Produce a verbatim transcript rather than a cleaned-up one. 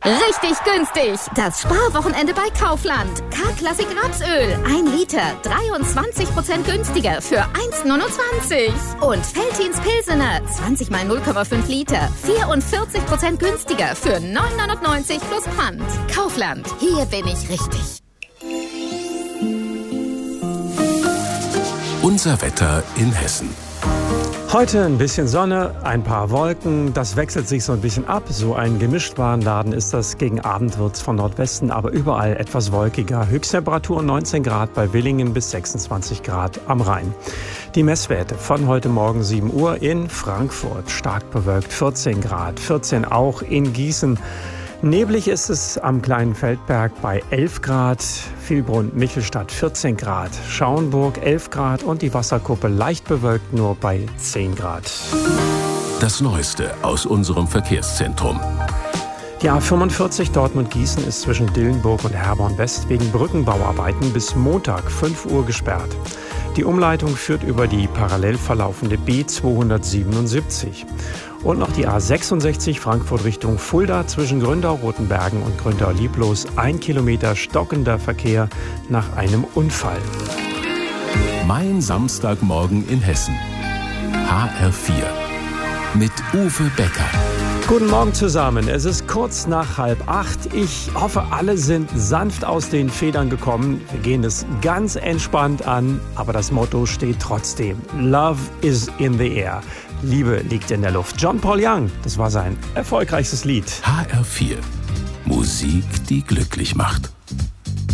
Richtig günstig! Das Sparwochenende bei Kaufland. K-Klassik Rapsöl. ein Liter, dreiundzwanzig Prozent günstiger für eins Komma neunundzwanzig. Und Veltins Pilsener, zwanzig mal null Komma fünf Liter, vierundvierzig Prozent günstiger für neun Komma neunundneunzig plus Pfand. Kaufland, hier bin ich richtig. Unser Wetter in Hessen. Heute ein bisschen Sonne, ein paar Wolken, das wechselt sich so ein bisschen ab. So ein Gemischtwarenladen ist das. Gegen Abend wird es von Nordwesten, aber überall etwas wolkiger. Höchsttemperatur neunzehn Grad bei Willingen bis sechsundzwanzig Grad am Rhein. Die Messwerte von heute Morgen sieben Uhr in Frankfurt. Stark bewölkt vierzehn Grad, vierzehn auch in Gießen. Neblig ist es am Kleinen Feldberg bei elf Grad, Vilbrunn-Michelstadt vierzehn Grad, Schauenburg elf Grad und die Wasserkuppe leicht bewölkt nur bei zehn Grad. Das Neueste aus unserem Verkehrszentrum. Die A fünfundvierzig Dortmund-Gießen ist zwischen Dillenburg und Herborn West wegen Brückenbauarbeiten bis Montag fünf Uhr gesperrt. Die Umleitung führt über die parallel verlaufende B zweihundertsiebenundsiebzig. Und noch die A sechsundsechzig Frankfurt Richtung Fulda zwischen Gründau-Rotenbergen und Gründau-Lieblos. Ein Kilometer stockender Verkehr nach einem Unfall. Mein Samstagmorgen in Hessen. H R vier. Mit Uwe Becker. Guten Morgen zusammen. Es ist kurz nach halb acht. Ich hoffe, alle sind sanft aus den Federn gekommen. Wir gehen es ganz entspannt an, aber das Motto steht trotzdem. Love is in the air. Liebe liegt in der Luft. John Paul Young, das war sein erfolgreichstes Lied. H R vier. Musik, die glücklich macht.